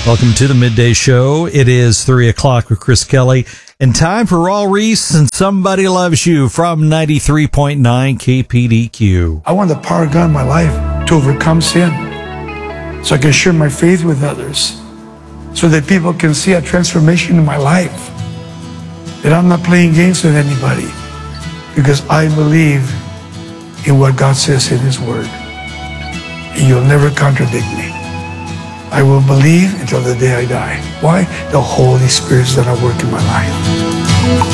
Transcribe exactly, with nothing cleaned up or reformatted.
Welcome to the Midday Show. It is three o'clock with Chris Kelly, and time for Raul Ries and Somebody Loves You from ninety-three point nine K P D Q. I want the power of God in my life to overcome sin, so I can share my faith with others, so that people can see a transformation in my life, that I'm not playing games with anybody, because I believe in what God says in His Word. And you'll never contradict me. I will believe until the day I die. Why? The Holy Spirit is going to work in my life.